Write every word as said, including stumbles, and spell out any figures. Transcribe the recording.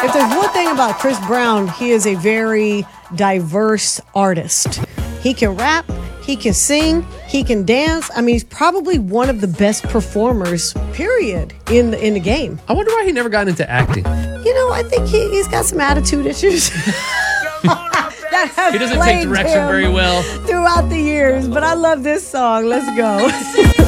If there's one thing about Chris Brown, he is a very diverse artist. He can rap, he can sing, he can dance. I mean, he's probably one of the best performers, period, in the, in the game. I wonder why he never got into acting. You know, I think he, he's got some attitude issues. That has He doesn't take plagued direction him very well. throughout the years, but I love this song. Let's go.